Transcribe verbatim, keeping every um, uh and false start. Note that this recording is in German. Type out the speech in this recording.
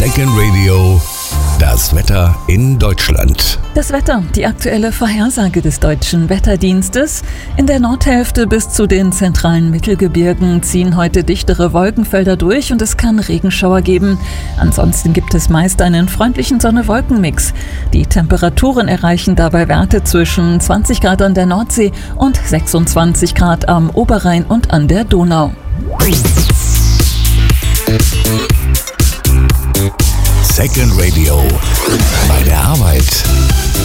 Second Radio, das Wetter in Deutschland. Das Wetter, die aktuelle Vorhersage des Deutschen Wetterdienstes. In der Nordhälfte bis zu den zentralen Mittelgebirgen ziehen heute dichtere Wolkenfelder durch und es kann Regenschauer geben. Ansonsten gibt es meist einen freundlichen Sonne-Wolken-Mix. Die Temperaturen erreichen dabei Werte zwischen zwanzig Grad an der Nordsee und sechsundzwanzig Grad am Oberrhein und an der Donau. Second Radio, bei der Arbeit.